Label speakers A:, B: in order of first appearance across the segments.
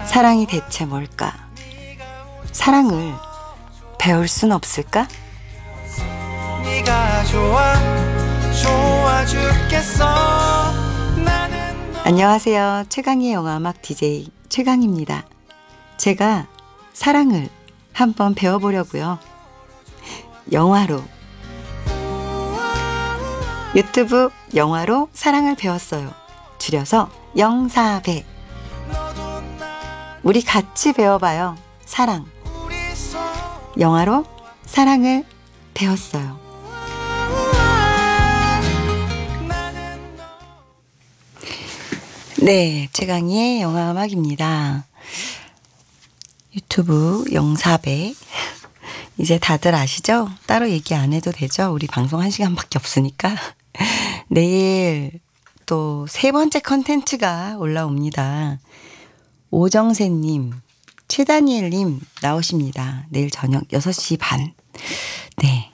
A: 사랑이 대체 뭘까? 사랑을 배울 순 없을까?
B: 네가 좋아 죽겠어.
A: 안녕하세요. 최강의 영화음악 DJ 최강입니다. 제가 사랑을 한번 배워보려고요. 영화로, 유튜브 영화로 사랑을 배웠어요. 줄여서 영사배. 우리 같이 배워봐요. 사랑. 영화로 사랑을 배웠어요. 네, 최강희의 영화음악입니다. 유튜브 영사배. 이제 다들 아시죠? 따로 얘기 안 해도 되죠? 우리 방송 1시간밖에 없으니까. 내일 또 3번째 컨텐츠가 올라옵니다. 오정세님, 최다니엘님 나오십니다. 내일 저녁 6시 반. 네.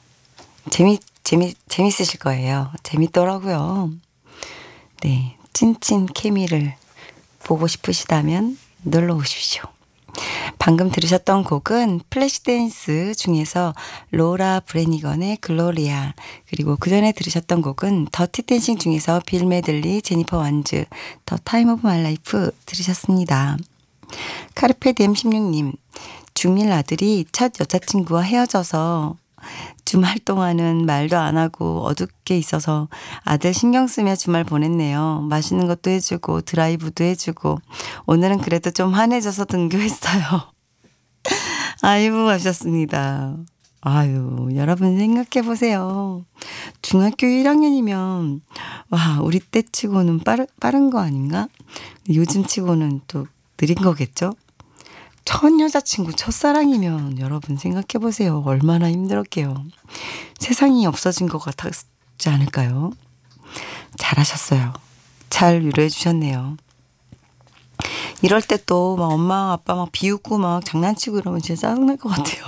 A: 재밌으실 거예요. 재밌더라고요. 네. 찐찐 케미를 보고 싶으시다면 놀러 오십시오. 방금 들으셨던 곡은 플래시댄스 중에서 로라 브래니건의 글로리아, 그리고 그 전에 들으셨던 곡은 더티 댄싱 중에서 빌 메들리, 제니퍼 완즈, 더 타임 오브 마이 라이프 들으셨습니다. 카르페디엠 16님, 중1 아들이 첫 여자친구와 헤어져서 주말 동안은 말도 안 하고 어둡게 있어서 아들 신경 쓰며 주말 보냈네요. 맛있는 것도 해주고 드라이브도 해주고 오늘은 그래도 좀 환해져서 등교했어요. 아이고 하셨습니다. 아유, 여러분 생각해보세요. 중학교 1학년이면 와, 우리 때 치고는 빠른 거 아닌가? 요즘 치고는 또 느린 거겠죠? 첫 여자친구, 첫사랑이면 여러분 생각해보세요. 얼마나 힘들었게요. 세상이 없어진 것 같았지 않을까요? 잘하셨어요. 잘 위로해 주셨네요. 이럴 때 또 막 엄마 아빠 막 비웃고 막 장난치고 이러면 진짜 짜증날 것 같아요.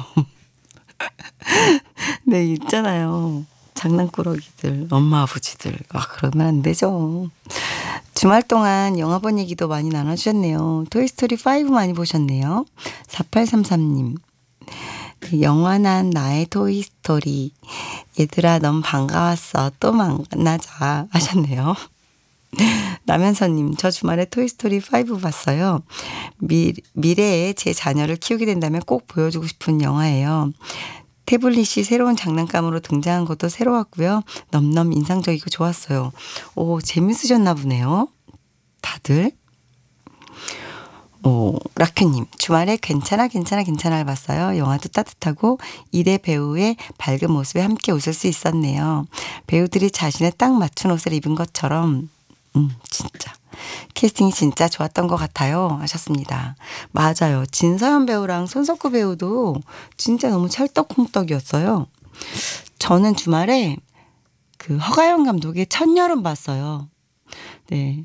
A: 네, 있잖아요. 장난꾸러기들, 엄마 아버지들. 그러면 안 되죠. 주말 동안 영화 본 얘기도 많이 나눠주셨네요. 토이스토리 5 많이 보셨네요. 4833님. 영원한 나의 토이스토리. 얘들아 넌 반가웠어. 또 만나자 하셨네요. 남현선님, 저 주말에 토이스토리 5 봤어요. 미래에 제 자녀를 키우게 된다면 꼭 보여주고 싶은 영화예요. 태블릿이 새로운 장난감으로 등장한 것도 새로웠고요. 넘넘 인상적이고 좋았어요. 오, 재밌으셨나 보네요. 다들. 라큐님, 주말에 괜찮아를 봤어요. 영화도 따뜻하고 이대 배우의 밝은 모습에 함께 웃을 수 있었네요. 배우들이 자신에 딱 맞춘 옷을 입은 것처럼 진짜 캐스팅이 진짜 좋았던 것 같아요 하셨습니다. 맞아요. 진서연 배우랑 손석구 배우도 진짜 너무 찰떡궁떡이었어요. 저는 주말에 그 허가연 감독의 첫여름 봤어요. 네.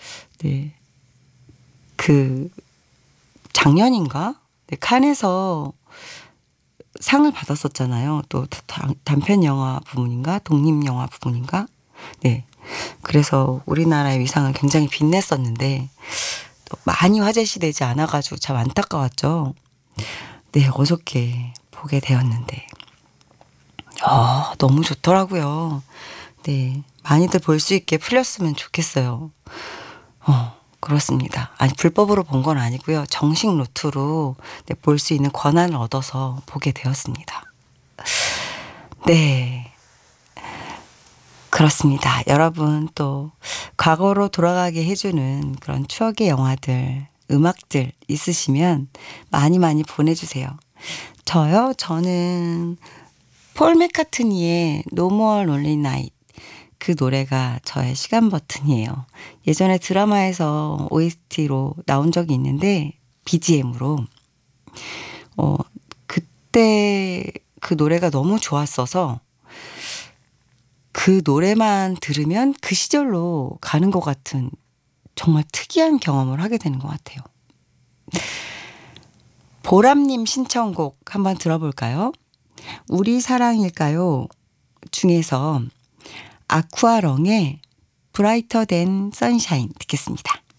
A: 그 작년인가? 네, 칸에서 상을 받았었잖아요. 또 단편 영화 부문인가? 독립 영화 부문인가? 네. 그래서 우리나라의 위상을 굉장히 빛냈었는데 또 많이 화제시되지 않아가지고 참 안타까웠죠. 네, 어저께 보게 되었는데 너무 좋더라고요. 네, 많이들 볼 수 있게 풀렸으면 좋겠어요. 그렇습니다. 아니, 불법으로 본 건 아니고요. 정식 루트로 볼 수 있는 권한을 얻어서 보게 되었습니다. 네. 그렇습니다. 여러분 또 과거로 돌아가게 해주는 그런 추억의 영화들, 음악들 있으시면 많이 보내주세요. 저는 폴 맥카트니의 No More Lonely Night, 그 노래가 저의 시간 버튼이에요. 예전에 드라마에서 OST로 나온 적이 있는데 BGM으로 그때 그 노래가 너무 좋았어서 그 노래만 들으면 그 시절로 가는 것 같은 정말 특이한 경험을 하게 되는 것 같아요. 보람님 신청곡 한번 들어볼까요? 우리 사랑일까요? 중에서 아쿠아롱의 브라이터 댄 선샤인 듣겠습니다.